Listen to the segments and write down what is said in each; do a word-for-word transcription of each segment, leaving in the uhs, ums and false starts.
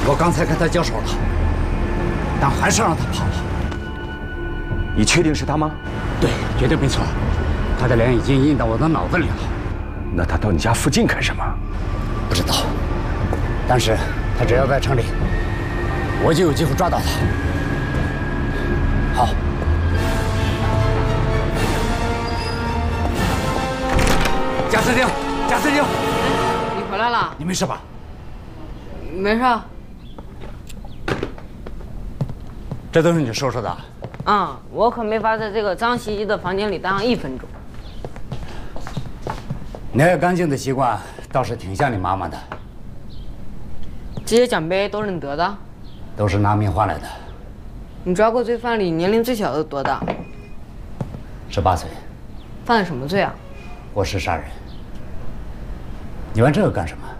我刚才跟他交手了，但还是让他跑了。 你确定是他吗？ 对，绝对没错。他的脸已经印到我的脑子里了。 那他到你家附近干什么？ 不知道。但是他只要在城里，我就有机会抓到他。好。贾司令，贾司令， 你回来了？ 你没事吧？ 没事。 这都是你收拾的？ 啊、嗯，我可没法在这个脏兮兮的房间里待上一分钟。 你爱干净的习惯倒是挺像你妈妈的。 这些奖杯都是你得的？ 都是拿命换来的。 你抓过罪犯里年龄最小的多大？ 十八岁。 犯了什么罪啊？ 过失杀人。你玩这个干什么？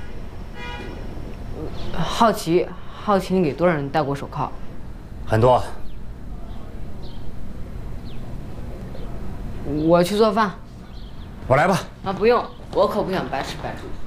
好奇，好奇你给多少人戴过手铐？ 很多。 我去做饭。 我来吧。 啊，不用，我可不想白吃白住。